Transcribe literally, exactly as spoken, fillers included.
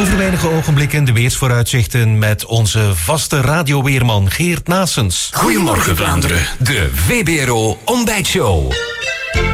Over weinig ogenblikken de weersvooruitzichten met onze vaste radioweerman Geert Naessens. Goedemorgen Vlaanderen, de V B R O Ontbijtshow.